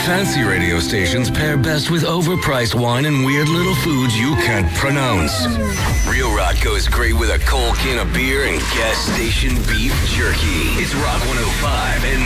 Fancy radio stations pair best with overpriced wine and weird little foods you can't pronounce. Real Rock goes great with a cold can of beer and gas station beef jerky. It's Rock 105 and